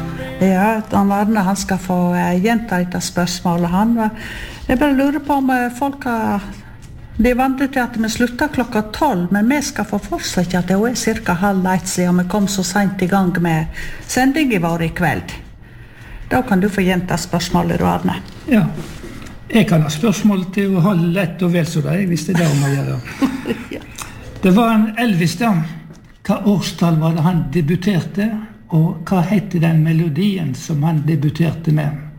Ja, Arne, han skal få gjenta dette spørsmålet. Jeg bare lurer på om folk de vant til at vi slutter 12, men vi skal få fortsette at det cirka 12:30 siden vi kom så sent i gang med sendingen vår i kveld. Da kan du få gjenta spørsmålet, Arne. Ja, jeg kan ha spørsmål til å holde lett og vel så deg, hvis det det må gjøre. Ja. Det var en Elvis da. Hva årstall var det han debuterte, og hva heter den melodien som han debuterte med?